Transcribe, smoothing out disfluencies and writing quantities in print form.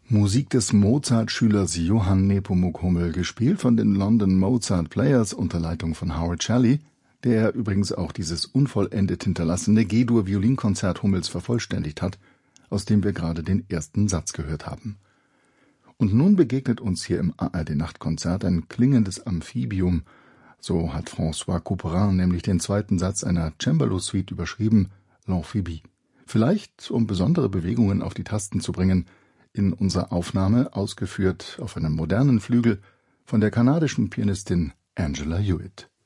Musik des Mozart-Schülers Johann Nepomuk Hummel, gespielt von den London Mozart Players unter Leitung von Howard Shelley, der übrigens auch dieses unvollendet hinterlassene G-Dur-Violinkonzert Hummels vervollständigt hat, aus dem wir gerade den ersten Satz gehört haben. Und nun begegnet uns hier im ARD-Nachtkonzert ein klingendes Amphibium. So hat François Couperin nämlich den zweiten Satz einer Cembalo-Suite überschrieben, L'Amphibie. Vielleicht, um besondere Bewegungen auf die Tasten zu bringen, in unserer Aufnahme ausgeführt auf einem modernen Flügel von der kanadischen Pianistin Angela Hewitt.